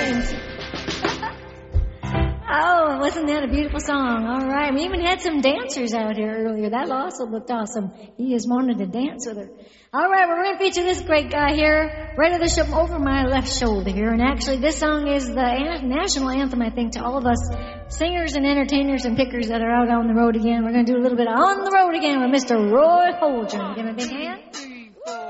James. Oh, wasn't that a beautiful song? All right. We even had some dancers out here earlier. That also looked awesome. He just wanted to dance with her. All right, we're going to feature this great guy here, right over over my left shoulder here. And actually, this song is the national anthem, I think, to all of us singers and entertainers and pickers that are out on the road again. We're going to do a little bit of On the Road Again with Mr. Roy Holdren. Give him a big hand.